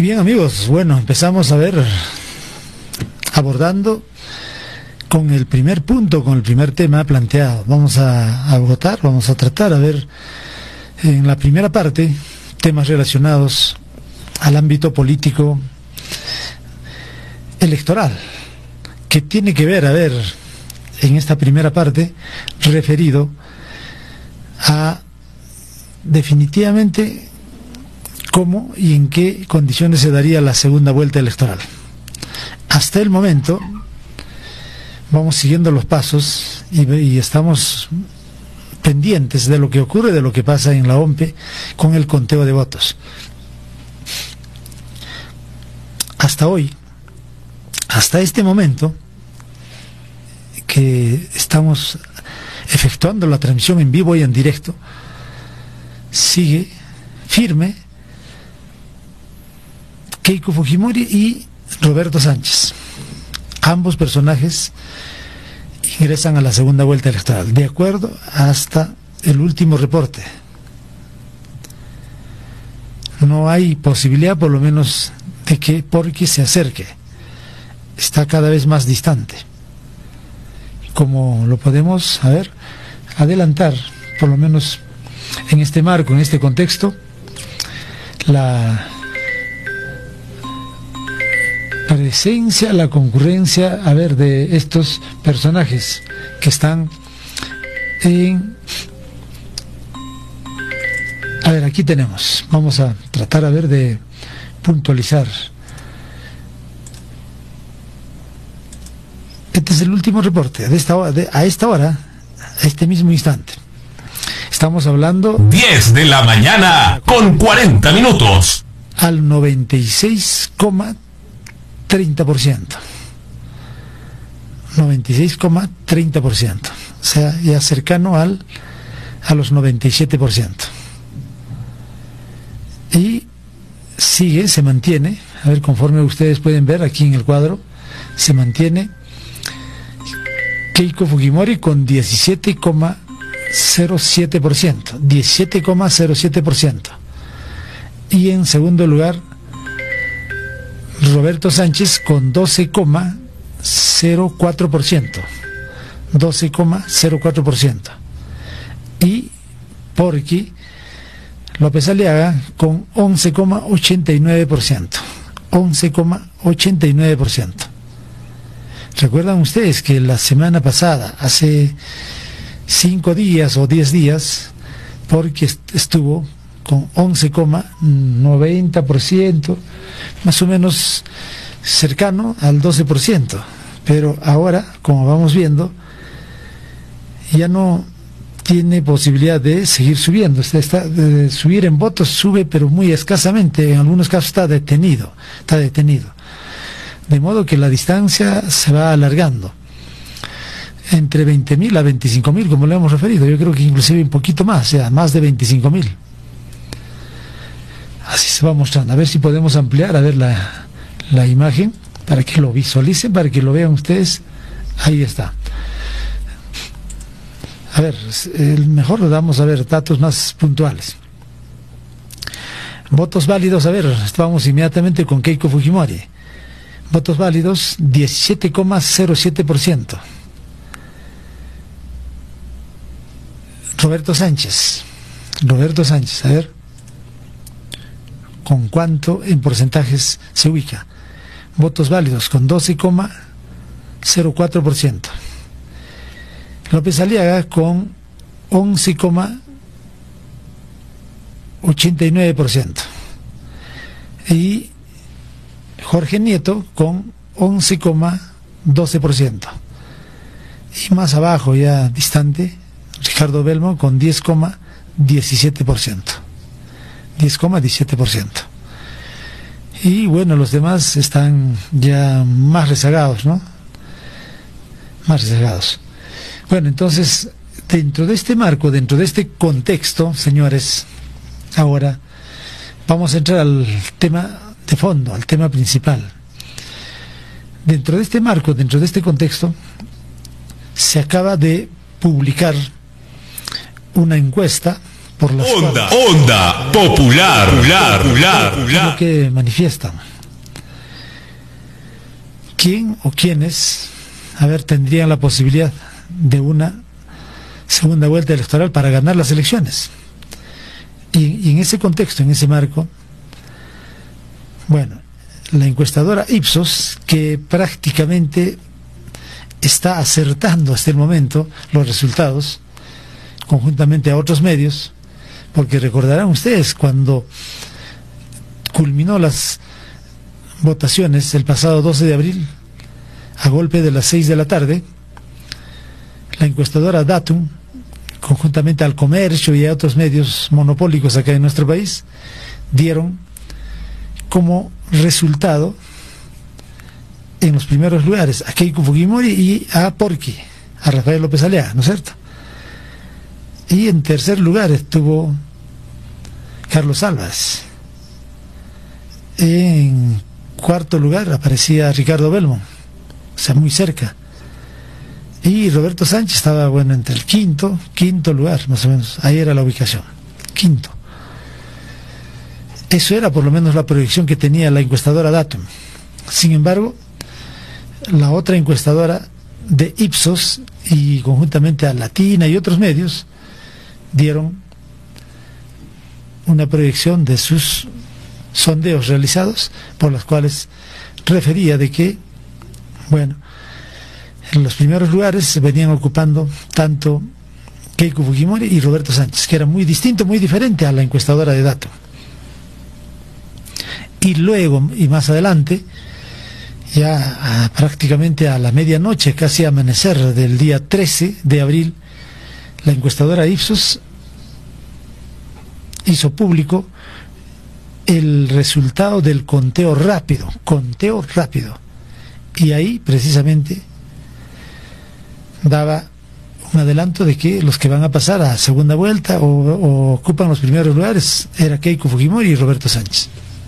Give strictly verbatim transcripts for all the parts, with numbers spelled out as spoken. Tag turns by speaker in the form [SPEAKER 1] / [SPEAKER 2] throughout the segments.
[SPEAKER 1] bien, amigos, bueno, empezamos a ver, abordando con el primer punto, con el primer tema planteado. Vamos a, a votar, vamos a tratar a ver en la primera parte temas relacionados al ámbito político electoral, que tiene que ver, a ver, en esta primera parte, referido a definitivamente cómo y en qué condiciones se daría la segunda vuelta electoral. Hasta el momento vamos siguiendo los pasos y, y estamos pendientes de lo que ocurre, de lo que pasa en la O M P E con el conteo de votos. Hasta hoy, hasta este momento que estamos efectuando la transmisión en vivo y en directo, sigue firme Keiko Fujimori y Roberto Sánchez. Ambos personajes ingresan a la segunda vuelta electoral, de acuerdo hasta el último reporte. No hay posibilidad, por lo menos, de que Porqui se acerque. Está cada vez más distante. Como lo podemos, a ver, adelantar, por lo menos en este marco, en este contexto, la presencia, la concurrencia, a ver, de estos personajes que están en... A ver, aquí tenemos, vamos a tratar, a ver, de puntualizar. Este es el último reporte, de esta hora, de, a esta hora, a este mismo instante. Estamos hablando...
[SPEAKER 2] diez de la mañana con cuarenta minutos.
[SPEAKER 1] Al noventa y seis coma treinta por ciento. noventa y seis coma treinta por ciento. O sea, ya cercano al, a los noventa y siete por ciento. Y sigue, se mantiene, a ver, conforme ustedes pueden ver aquí en el cuadro, se mantiene Keiko Fujimori con diecisiete coma cero siete por ciento. diecisiete coma cero siete por ciento. Y en segundo lugar, Roberto Sánchez con doce coma cero cuatro por ciento. doce coma cero cuatro por ciento. Y Porqui López Aliaga con once coma ochenta y nueve por ciento. once coma ochenta y nueve por ciento. ¿Recuerdan ustedes que la semana pasada, hace cinco días o diez días, Porqui estuvo con once coma noventa por ciento, más o menos cercano al doce por ciento? Pero ahora, como vamos viendo, ya no tiene posibilidad de seguir subiendo. Está, está, de subir en votos sube, pero muy escasamente. En algunos casos está detenido, está detenido. De modo que la distancia se va alargando. Entre veinte mil a veinticinco mil, como le hemos referido. Yo creo que inclusive un poquito más, o sea, más de veinticinco mil. Así se va mostrando. A ver si podemos ampliar, a ver la, la imagen, para que lo visualicen, para que lo vean ustedes. Ahí está. A ver, el mejor lo damos a ver datos más puntuales. Votos válidos, a ver, vamos inmediatamente con Keiko Fujimori. Votos válidos, diecisiete coma cero siete por ciento. Roberto Sánchez. Roberto Sánchez, a ver, ¿con cuánto en porcentajes se ubica? Votos válidos, con doce coma cero cuatro por ciento. López Aliaga con once coma ochenta y nueve por ciento. Y Jorge Nieto con once coma doce por ciento. Y más abajo, ya distante, Ricardo Belmo con diez coma diecisiete por ciento. diez coma diecisiete por ciento. Y bueno, los demás están ya más rezagados, ¿no? Más rezagados. Bueno, entonces, dentro de este marco, dentro de este contexto, señores, ahora vamos a entrar al tema de fondo, al tema principal. Dentro de este marco, dentro de este contexto, se acaba de publicar una encuesta por las
[SPEAKER 2] Onda,
[SPEAKER 1] cuales,
[SPEAKER 2] onda popular, popular, popular, popular.
[SPEAKER 1] lo que manifiestan. ¿Quién o quiénes, a ver, tendrían la posibilidad de una segunda vuelta electoral para ganar las elecciones? Y, y en ese contexto, en ese marco, bueno, la encuestadora Ipsos, que prácticamente está acertando hasta el momento los resultados, conjuntamente a otros medios, porque recordarán ustedes cuando culminó las votaciones el pasado doce de abril, a golpe de las seis de la tarde, la encuestadora Datum, conjuntamente al Comercio y a otros medios monopólicos acá en nuestro país, dieron como resultado en los primeros lugares a Keiko Fujimori y a Porky, a Rafael López Aliaga, ¿no es cierto? Y en tercer lugar estuvo Carlos Álvarez. En cuarto lugar aparecía Ricardo Belmont, o sea, muy cerca. Y Roberto Sánchez estaba, bueno, entre el quinto, quinto lugar, más o menos. Ahí era la ubicación, quinto. Eso era por lo menos la proyección que tenía la encuestadora Datum. Sin embargo, la otra encuestadora de Ipsos y conjuntamente a Latina y otros medios dieron una proyección de sus sondeos realizados, por los cuales refería de que, bueno, en los primeros lugares se venían ocupando tanto Keiko Fujimori y Roberto Sánchez, que era muy distinto, muy diferente a la encuestadora de Datum. Y luego, y más adelante, ya a, prácticamente a la medianoche, casi a amanecer del día trece de abril, la encuestadora Ipsos hizo público el resultado del conteo rápido, conteo rápido. Y ahí precisamente daba un adelanto de que los que van a pasar a segunda vuelta o, o ocupan los primeros lugares era Keiko Fujimori y Roberto Sánchez.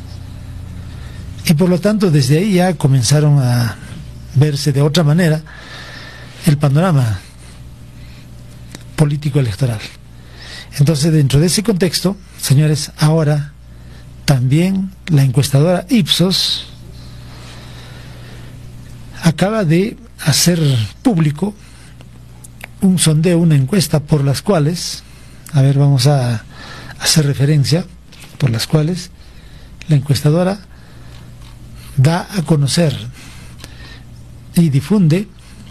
[SPEAKER 1] Y por lo tanto desde ahí ya comenzaron a verse de otra manera el panorama político electoral. Entonces, dentro de ese contexto, señores, ahora también la encuestadora Ipsos acaba de hacer público un sondeo, una encuesta por las cuales, a ver, vamos a hacer referencia, por las cuales la encuestadora da a conocer y difunde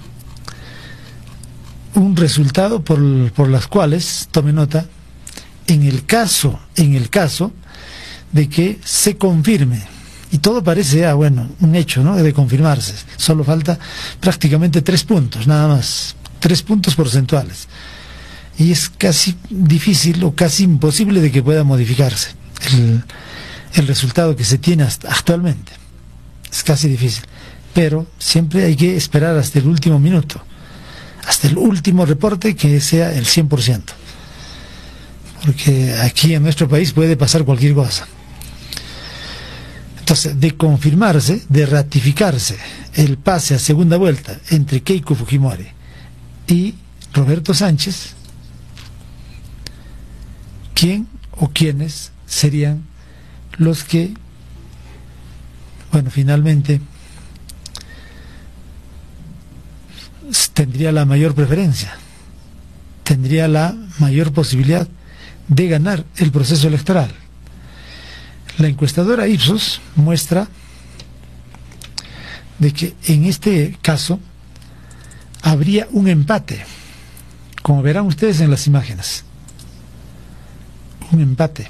[SPEAKER 1] un resultado por, por las cuales, tome nota, en el caso, en el caso de que se confirme, y todo parece, ah, bueno, un hecho, ¿no?, de confirmarse, solo falta prácticamente tres puntos, nada más, tres puntos porcentuales, y es casi difícil o casi imposible de que pueda modificarse el, el resultado que se tiene hasta actualmente, es casi difícil, pero siempre hay que esperar hasta el último minuto, hasta el último reporte que sea el cien por ciento, porque aquí en nuestro país puede pasar cualquier cosa. Entonces, de confirmarse, de ratificarse el pase a segunda vuelta entre Keiko Fujimori y Roberto Sánchez, ¿quién o quiénes serían los que, bueno, finalmente tendría la mayor preferencia, tendría la mayor posibilidad de ganar el proceso electoral? La encuestadora Ipsos muestra de que en este caso habría un empate, como verán ustedes en las imágenes, un empate.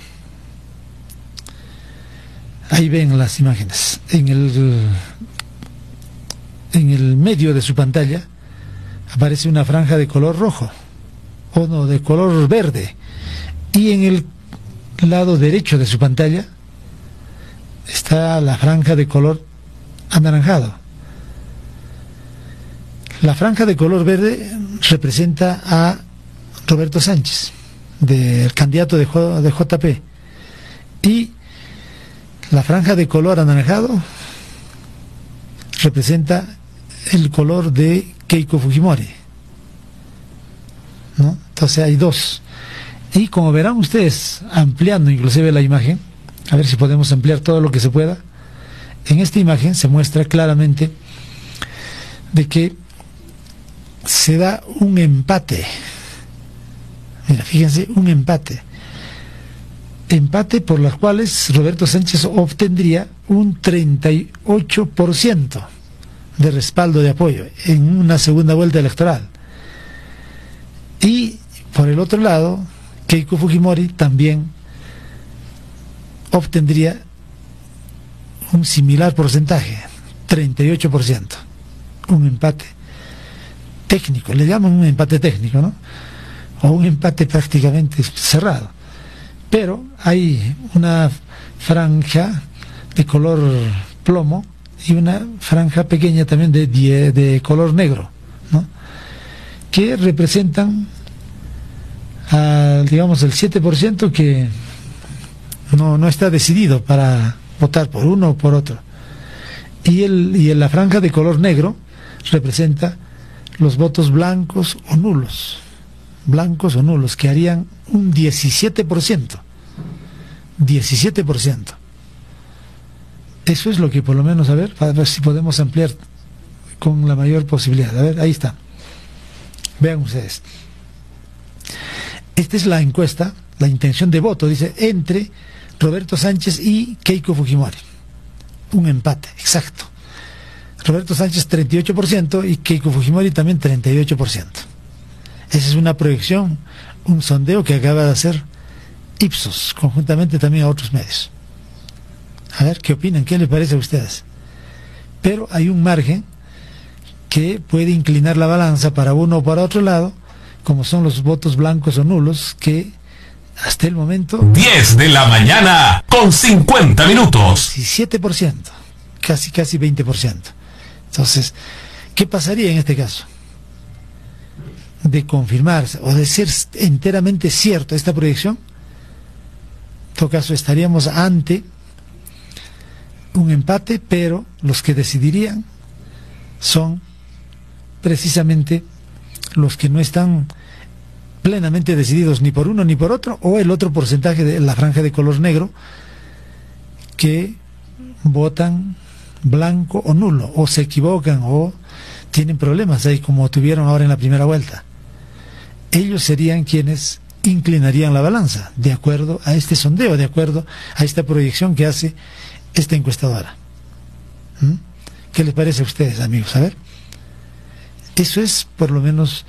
[SPEAKER 1] Ahí ven las imágenes. En el, en el medio de su pantalla aparece una franja de color rojo, o no, de color verde, y en el lado derecho de su pantalla está la franja de color anaranjado. La franja de color verde representa a Roberto Sánchez, del candidato de J P, y la franja de color anaranjado representa el color de Keiko Fujimori, ¿no? Entonces hay dos. Y como verán ustedes, ampliando inclusive la imagen, a ver si podemos ampliar todo lo que se pueda, en esta imagen se muestra claramente de que se da un empate. Mira, fíjense, un empate. Empate por las cuales Roberto Sánchez obtendría un treinta y ocho por ciento de respaldo de apoyo en una segunda vuelta electoral. Y por el otro lado, Keiko Fujimori también obtendría un similar porcentaje, treinta y ocho por ciento. Un empate técnico, le llaman un empate técnico, ¿no? O un empate prácticamente cerrado. Pero hay una franja de color plomo y una franja pequeña también de, de, de color negro, ¿no? Que representan, a, digamos, el siete por ciento que no, no está decidido para votar por uno o por otro. Y, el, y en la franja de color negro representa los votos blancos o nulos, blancos o nulos, que harían un diecisiete por ciento. diecisiete por ciento. Eso es lo que por lo menos, a ver, a ver si podemos ampliar con la mayor posibilidad. A ver, ahí está. Vean ustedes. Esta es la encuesta, la intención de voto, dice, entre Roberto Sánchez y Keiko Fujimori. Un empate, exacto. Roberto Sánchez treinta y ocho por ciento y Keiko Fujimori también treinta y ocho por ciento. Esa es una proyección, un sondeo que acaba de hacer Ipsos, conjuntamente también a otros medios. A ver, ¿qué opinan? ¿Qué les parece a ustedes? Pero hay un margen que puede inclinar la balanza para uno o para otro lado, como son los votos blancos o nulos, que hasta el momento...
[SPEAKER 2] diez de la mañana con cincuenta minutos.
[SPEAKER 1] diecisiete por ciento, casi, casi veinte por ciento. Entonces, ¿qué pasaría en este caso? De confirmarse o de ser enteramente cierto esta proyección, en todo caso estaríamos ante un empate, pero los que decidirían son precisamente los que no están plenamente decididos ni por uno ni por otro, o el otro porcentaje de la franja de color negro que votan blanco o nulo, o se equivocan o tienen problemas ahí como tuvieron ahora en la primera vuelta. Ellos serían quienes inclinarían la balanza, de acuerdo a este sondeo, de acuerdo a esta proyección que hace esta encuestadora. ¿Mm? ¿Qué les parece a ustedes, amigos? A ver, eso es por lo menos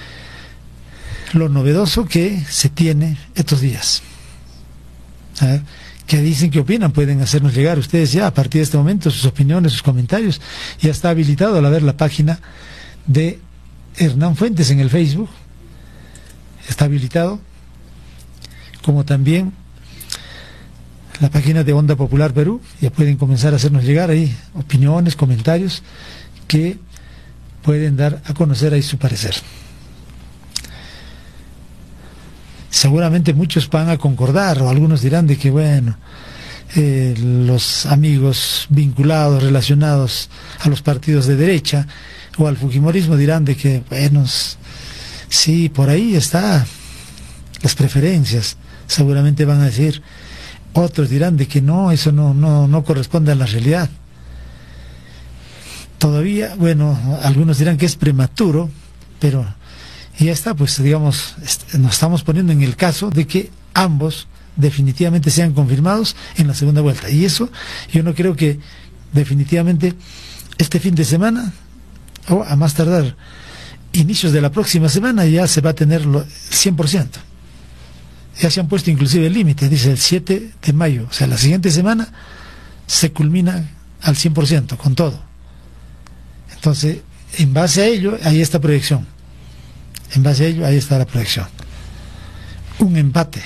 [SPEAKER 1] lo novedoso que se tiene estos días. A ver, ¿qué dicen? ¿Qué opinan? Pueden hacernos llegar ustedes ya a partir de este momento sus opiniones, sus comentarios. Ya está habilitado a ver la página de Hernán Fuentes en el Facebook. Está habilitado, como también la página de Onda Popular Perú. Ya pueden comenzar a hacernos llegar ahí opiniones, comentarios que pueden dar a conocer ahí su parecer. Seguramente muchos van a concordar, o algunos dirán de que bueno, eh, los amigos vinculados, relacionados a los partidos de derecha o al fujimorismo dirán de que bueno, sí, por ahí está las preferencias. Seguramente van a decir, otros dirán de que no, eso no, no, no corresponde a la realidad. Todavía, bueno, algunos dirán que es prematuro, pero ya está, pues digamos, nos estamos poniendo en el caso de que ambos definitivamente sean confirmados en la segunda vuelta. Y eso yo no creo que definitivamente este fin de semana, o a más tardar inicios de la próxima semana, ya se va a tener el cien por ciento. Ya se han puesto inclusive el límite, dice el siete de mayo, o sea, la siguiente semana se culmina al cien por ciento con todo. Entonces, en base a ello, ahí está proyección. En base a ello, ahí está la proyección. Un empate.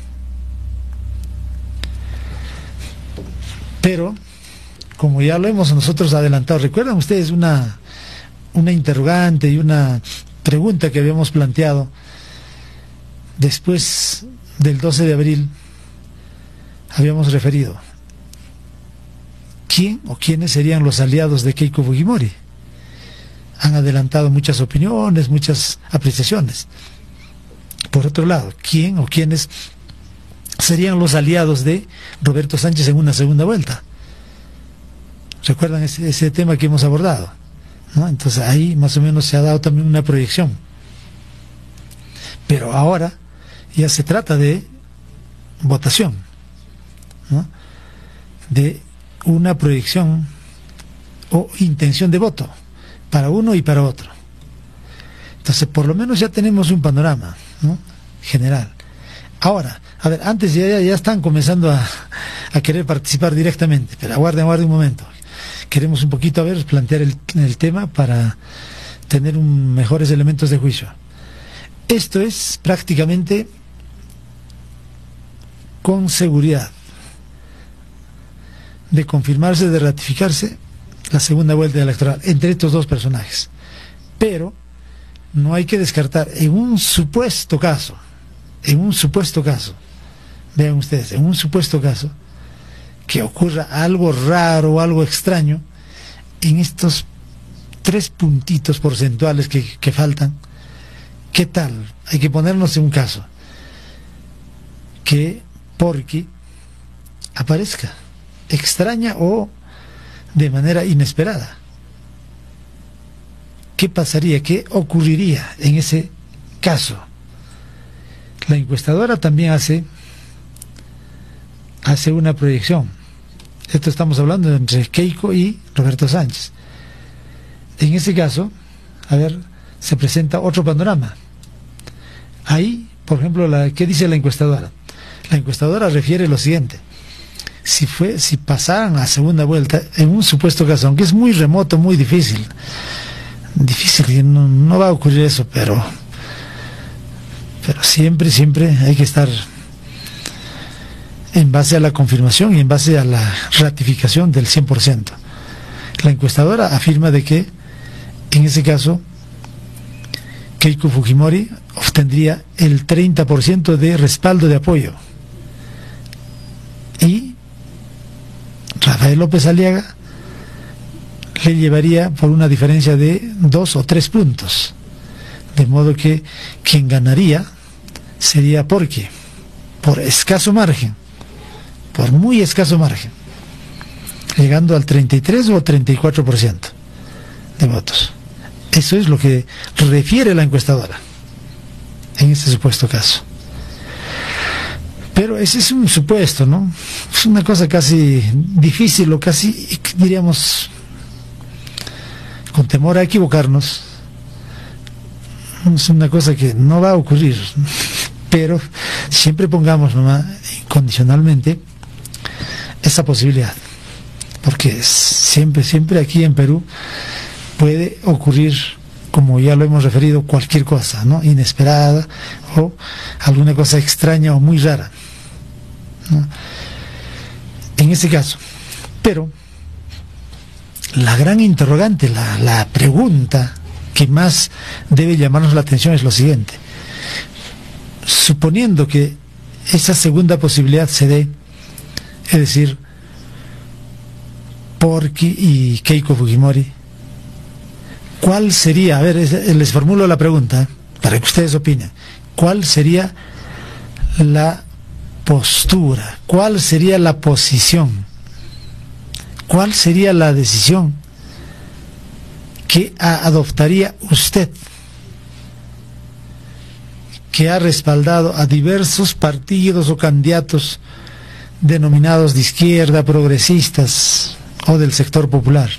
[SPEAKER 1] Pero, como ya lo hemos nosotros adelantado, ¿recuerdan ustedes una, una interrogante y una pregunta que habíamos planteado después del doce de abril? Habíamos referido, ¿quién o quiénes serían los aliados de Keiko Fujimori? Han adelantado muchas opiniones, muchas apreciaciones. por otro lado, ¿quién o quiénes serían los aliados de Roberto Sánchez en una segunda vuelta? ¿Recuerdan ese, ese tema que hemos abordado? ¿No? Entonces ahí más o menos se ha dado también una proyección. Pero ahora ya se trata de votación, ¿no? De una proyección o intención de voto para uno y para otro. Entonces por lo menos ya tenemos un panorama, ¿no?, general. Ahora, a ver, antes ya, ya están comenzando a, a querer participar directamente, pero aguarden, aguarden un momento. Queremos un poquito, a ver, plantear el, el tema para tener un, mejores elementos de juicio. Esto es prácticamente con seguridad de confirmarse, de ratificarse la segunda vuelta electoral entre estos dos personajes. Pero no hay que descartar, en un supuesto caso, en un supuesto caso, vean ustedes, en un supuesto caso, que ocurra algo raro o algo extraño en estos tres puntitos porcentuales que, que faltan. ¿Qué tal? Hay que ponernos en un caso que Porky aparezca extraña o de manera inesperada. ¿Qué pasaría? ¿Qué ocurriría en ese caso? La encuestadora también hace hace una proyección. Esto estamos hablando entre Keiko y Roberto Sánchez. En ese caso, a ver, se presenta otro panorama. Ahí, por ejemplo, la, ¿qué dice la encuestadora? La encuestadora refiere lo siguiente: si fue, si pasaran a segunda vuelta, en un supuesto caso, aunque es muy remoto, muy difícil, difícil, no, no va a ocurrir eso, pero, pero siempre, siempre hay que estar en base a la confirmación y en base a la ratificación del cien por ciento. La encuestadora afirma de que, en ese caso, Keiko Fujimori obtendría el treinta por ciento de respaldo de apoyo y Rafael López Aliaga le llevaría por una diferencia de dos o tres puntos, de modo que quien ganaría sería Porky, por escaso margen, por muy escaso margen, llegando al treinta y tres o treinta y cuatro por ciento de votos. Eso es lo que refiere la encuestadora en este supuesto caso. Pero ese es un supuesto, ¿no? Es una cosa casi difícil, o casi, diríamos, con temor a equivocarnos. Es una cosa que no va a ocurrir, pero siempre pongamos nomás incondicionalmente esa posibilidad, porque siempre, siempre aquí en Perú puede ocurrir, como ya lo hemos referido, cualquier cosa, ¿no?, inesperada o alguna cosa extraña o muy rara, ¿no?, en ese caso. Pero la gran interrogante, la, la pregunta que más debe llamarnos la atención es lo siguiente: suponiendo que esa segunda posibilidad se dé, es decir, Porky y Keiko Fujimori, ¿cuál sería? A ver, les formulo la pregunta para que ustedes opinen. ¿Cuál sería la postura? ¿Cuál sería la posición? ¿Cuál sería la decisión que adoptaría usted, que ha respaldado a diversos partidos o candidatos denominados de izquierda, progresistas o del sector popular?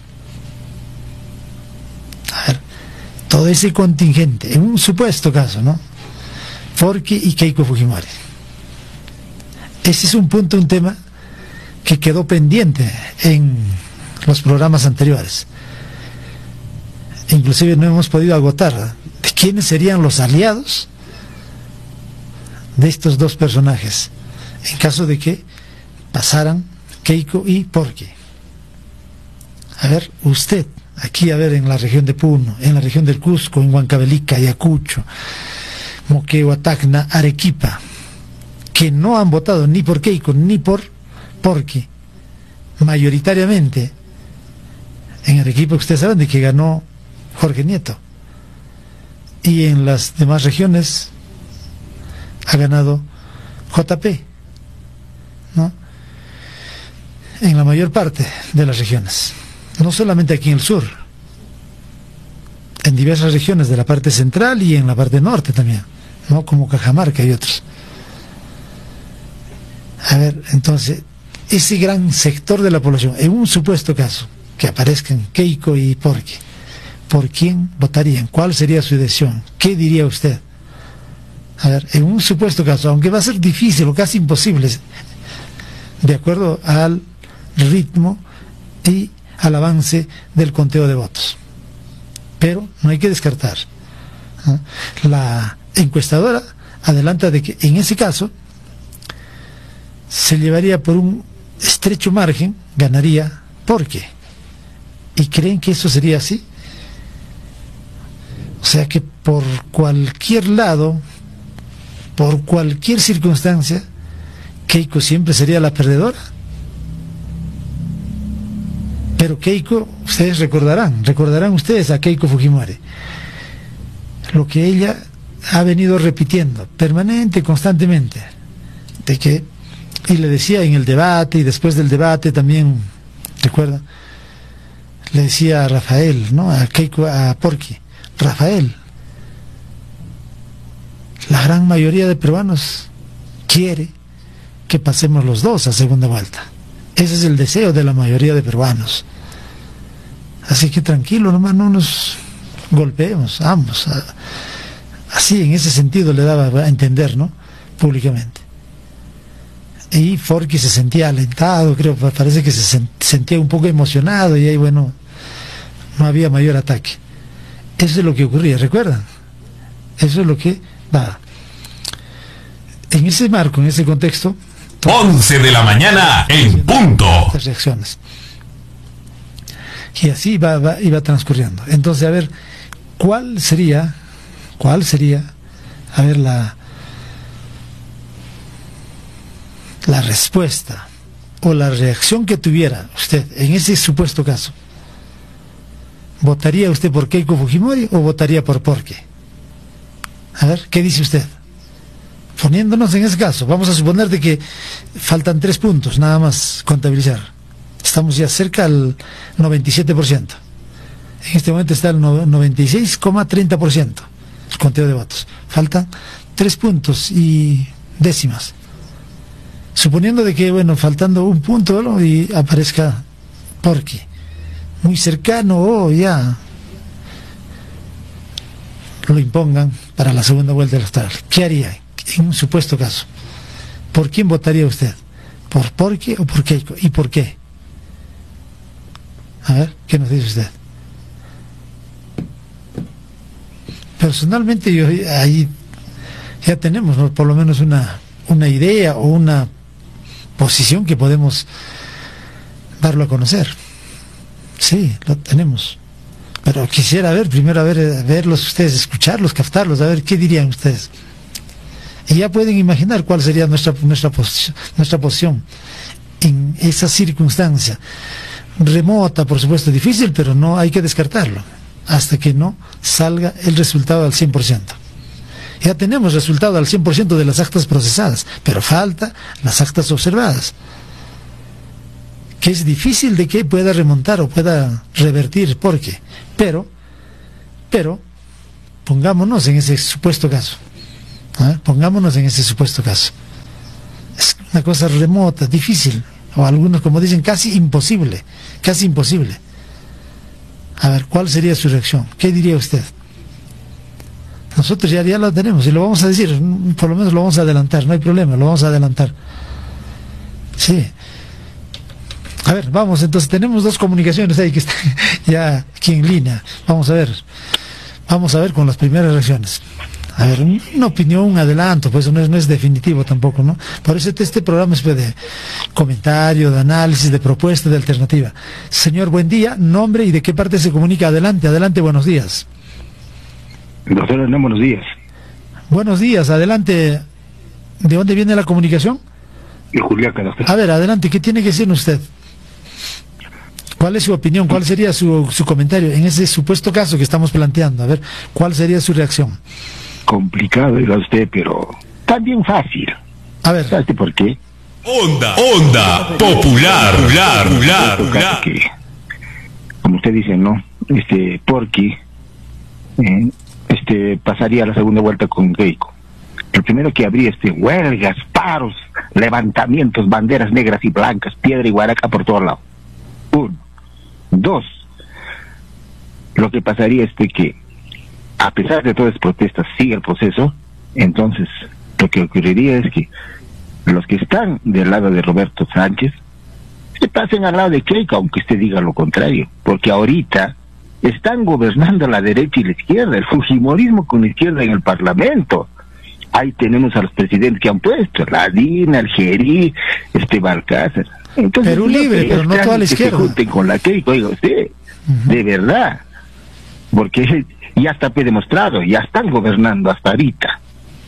[SPEAKER 1] A ver, todo ese contingente, en un supuesto caso, ¿no?, Porky y Keiko Fujimori. Ese es un punto, un tema que quedó pendiente en los programas anteriores. Inclusive no hemos podido agotar de quiénes serían los aliados de estos dos personajes en caso de que pasaran Keiko y Porky. A ver, usted, aquí, a ver, en la región de Puno, en la región del Cusco, en Huancavelica, Ayacucho, Moquegua, Tacna, Arequipa, que no han votado ni por Keiko ni por Porky, mayoritariamente. En Arequipa ustedes saben de que ganó Jorge Nieto, y en las demás regiones ha ganado J P, ¿no? En la mayor parte de las regiones, no solamente aquí en el sur, en diversas regiones de la parte central y en la parte norte también, ¿no? Como Cajamarca y otros. A ver, entonces, ese gran sector de la población, en un supuesto caso, que aparezcan Keiko y Porky, ¿por quién votarían? ¿Cuál sería su decisión? ¿Qué diría usted? A ver, en un supuesto caso, aunque va a ser difícil o casi imposible, de acuerdo al ritmo y al avance del conteo de votos. Pero no hay que descartar, ¿no? La encuestadora adelanta de que en ese caso se llevaría por un estrecho margen, ganaría Porky. ¿Y creen que eso sería así? O sea que por cualquier lado, por cualquier circunstancia, Keiko siempre sería la perdedora. Pero Keiko, ustedes recordarán, recordarán ustedes a Keiko Fujimori, lo que ella ha venido repitiendo permanente, constantemente, de que, y le decía en el debate y después del debate también, recuerda, le decía a Rafael, ¿no? A Keiko, a Porky, Rafael, la gran mayoría de peruanos quiere que pasemos los dos a segunda vuelta. Ese es el deseo de la mayoría de peruanos. Así que tranquilo, nomás no nos golpeemos, ambos. Así, en ese sentido le daba a entender, ¿no? Públicamente. Y Porky se sentía alentado, creo, parece que se sentía un poco emocionado y ahí, bueno, no había mayor ataque. Eso es lo que ocurría, ¿recuerdan? Eso es lo que va. En ese marco, en ese contexto,
[SPEAKER 2] once de la mañana en punto.
[SPEAKER 1] Las reacciones. Y así va, va, iba transcurriendo. Entonces, a ver, ¿cuál sería, cuál sería, a ver, la, la respuesta o la reacción que tuviera usted en ese supuesto caso? ¿Votaría usted por Keiko Fujimori o votaría por Porky? A ver, ¿qué dice usted? Poniéndonos en ese caso, vamos a suponer de que faltan tres puntos, nada más contabilizar. Estamos ya cerca al noventa y siete por ciento. En este momento está el noventa y seis coma treinta por ciento el conteo de votos. Faltan tres puntos y décimas. Suponiendo de que, bueno, faltando un punto, ¿no? Y aparezca Porky, muy cercano, o oh, ya lo impongan para la segunda vuelta electoral. ¿Qué haría en un supuesto caso? ¿Por quién votaría usted? ¿Por Porky o por Keiko? ¿Y por qué? A ver, ¿qué nos dice usted? Personalmente yo ahí ya tenemos, ¿no?, por lo menos una, una idea o una posición que podemos darlo a conocer. Sí, lo tenemos. Pero quisiera ver, primero a ver, verlos ustedes, escucharlos, captarlos, a ver qué dirían ustedes. Y ya pueden imaginar cuál sería nuestra, nuestra, posición, nuestra posición en esa circunstancia. Remota, por supuesto, difícil, pero no hay que descartarlo hasta que no salga el resultado al cien por ciento. Ya tenemos resultado al cien por ciento de las actas procesadas, pero falta las actas observadas, que es difícil de que pueda remontar o pueda revertir, porque, pero, pero, pongámonos en ese supuesto caso, ¿eh? pongámonos en ese supuesto caso. Es una cosa remota, difícil, o algunos como dicen casi imposible, casi imposible. A ver, ¿cuál sería su reacción? ¿Qué diría usted? Nosotros ya, ya lo tenemos y lo vamos a decir, por lo menos lo vamos a adelantar, no hay problema, lo vamos a adelantar. Sí. A ver, vamos, entonces tenemos dos comunicaciones ahí que están ya aquí en línea. Vamos a ver, vamos a ver con las primeras reacciones. A ver, una opinión, un adelanto, pues no es, no es definitivo tampoco, ¿no? Por eso este, este programa es de comentario, de análisis, de propuesta, de alternativa. Señor, buen día, nombre y de qué parte se comunica. Adelante, adelante, buenos días.
[SPEAKER 3] Doctor Hernán, buenos días.
[SPEAKER 1] Buenos días, adelante. ¿De dónde viene la comunicación?
[SPEAKER 3] De Juliaca, doctor.
[SPEAKER 1] A ver, adelante, ¿qué tiene que decir usted? ¿Cuál es su opinión? ¿Cuál sería su, su comentario en ese supuesto caso que estamos planteando? A ver, ¿cuál sería su reacción?
[SPEAKER 3] Complicado, diga usted, pero También fácil.
[SPEAKER 1] A ver.
[SPEAKER 3] ¿Sabes por qué?
[SPEAKER 2] Onda, onda, popular, popular, popular, popular.
[SPEAKER 3] Que, como usted dice, ¿no? Este, Porky, eh, este, pasaría a la segunda vuelta con Keiko. El primero que habría, este, huelgas, paros, levantamientos, banderas negras y blancas, piedra y guaraca por todos lados. Uno. Dos. Lo que pasaría es de que, a pesar de todas las protestas, sigue el proceso. Entonces, lo que ocurriría es que los que están del lado de Roberto Sánchez se pasen al lado de Keiko, aunque usted diga lo contrario, porque ahorita están gobernando la derecha y la izquierda, el fujimorismo con la izquierda en el Parlamento. Ahí tenemos a los presidentes que han puesto, la Dina, el Gerí, este Balcázar. Entonces,
[SPEAKER 1] Perú libre, pero no toda la izquierda.
[SPEAKER 3] Que se junten con la Keiko, oiga usted, uh-huh. De verdad, porque ya está demostrado, ya están gobernando hasta ahorita.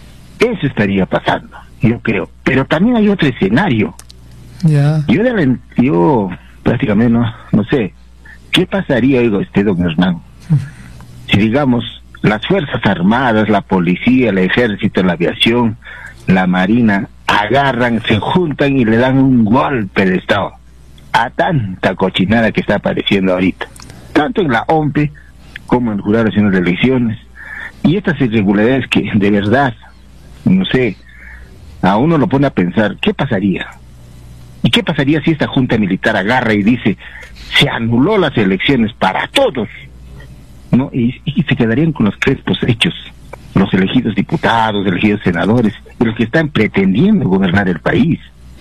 [SPEAKER 3] Eso estaría pasando, yo creo. Pero también hay otro escenario.
[SPEAKER 1] Yeah.
[SPEAKER 3] Yo, de, yo prácticamente no, no sé, ¿qué pasaría, oiga usted, don Hernán? Uh-huh. Si digamos, las Fuerzas Armadas, la policía, el ejército, la aviación, la marina, agarran, se juntan y le dan un golpe de Estado a tanta cochinada que está apareciendo ahorita, tanto en la O M P E como en el Jurado Nacional de Elecciones, y estas irregularidades que de verdad, no sé, a uno lo pone a pensar, ¿qué pasaría? ¿Y qué pasaría si esta junta militar agarra y dice, se anuló las elecciones para todos, ¿no? Y, y se quedarían con los crespos hechos, los elegidos diputados, elegidos senadores, y los que están pretendiendo gobernar el país.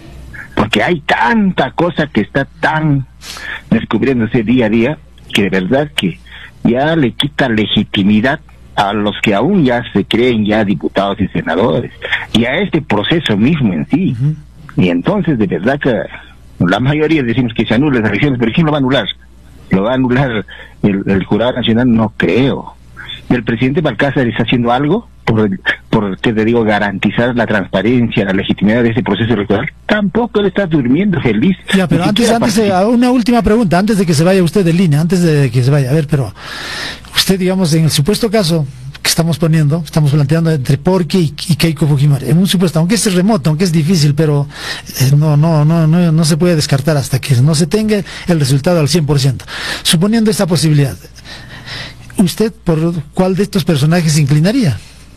[SPEAKER 3] Porque hay tanta cosa que está tan descubriéndose día a día, que de verdad que ya le quita legitimidad a los que aún ya se creen ya diputados y senadores, y a este proceso mismo en sí. Uh-huh. Y entonces de verdad que la mayoría decimos que se anulan las elecciones, pero ¿quién lo va a anular? ¿Lo va a anular el, el Jurado Nacional? No creo. ¿El presidente Balcázar está haciendo algo por, por te digo, garantizar la transparencia, la legitimidad de ese proceso electoral? Tampoco él está durmiendo feliz.
[SPEAKER 1] Ya, pero antes, antes de, una última pregunta, antes de que se vaya usted de línea, antes de que se vaya, a ver, pero usted, digamos, en el supuesto caso que estamos poniendo, estamos planteando entre Porky y, y Keiko Fujimori, en un supuesto, aunque es remoto, aunque es difícil, pero eh, no, no, no, no, no se puede descartar hasta que no se tenga el resultado al cien por ciento. Suponiendo esta posibilidad, ¿usted por cuál de estos personajes se inclinaría?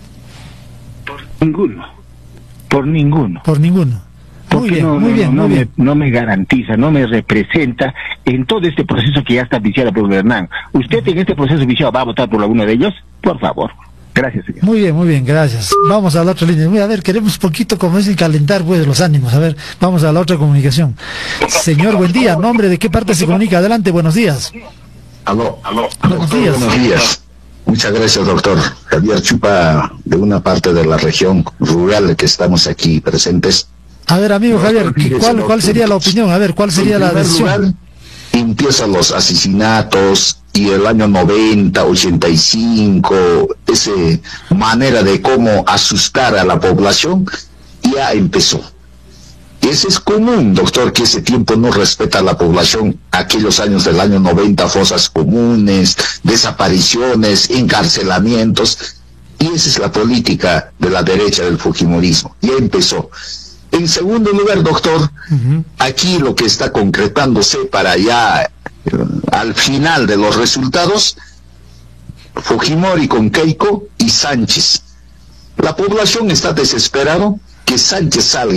[SPEAKER 3] Por ninguno. Por ninguno.
[SPEAKER 1] Por ninguno. Muy bien,
[SPEAKER 3] no,
[SPEAKER 1] muy
[SPEAKER 3] no,
[SPEAKER 1] bien,
[SPEAKER 3] no,
[SPEAKER 1] muy
[SPEAKER 3] no
[SPEAKER 1] bien.
[SPEAKER 3] Me, no me garantiza, no me representa en todo este proceso que ya está viciado por Hernán. ¿Usted en este proceso viciado va a votar por alguno de ellos? Por favor. Gracias, señor.
[SPEAKER 1] Muy bien, muy bien, gracias. Vamos a la otra línea. A ver, queremos poquito, como es, calentar pues los ánimos. A ver, vamos a la otra comunicación. Señor, buen día. ¿Nombre de qué parte se comunica? Adelante, buenos días.
[SPEAKER 4] Aló, aló.
[SPEAKER 1] Buenos
[SPEAKER 4] doctor,
[SPEAKER 1] días.
[SPEAKER 4] Buenos días. Muchas gracias, doctor. Javier Chupa, de una parte de la región rural que estamos aquí presentes.
[SPEAKER 1] A ver, amigo Javier, ¿cuál, cuál sería la opinión? A ver, ¿cuál sería la decisión?
[SPEAKER 4] Lugar, empiezan los asesinatos y el año noventa, ochenta y cinco, esa manera de cómo asustar a la población, ya empezó. Ese es común, doctor, que ese tiempo no respeta a la población. Aquellos años del año noventa, fosas comunes, desapariciones, encarcelamientos. Y esa es la política de la derecha del fujimorismo. Ya empezó. En segundo lugar, doctor, uh-huh. aquí lo que está concretándose para ya, eh, al final de los resultados, Fujimori con Keiko y Sánchez. La población está desesperada que Sánchez salga.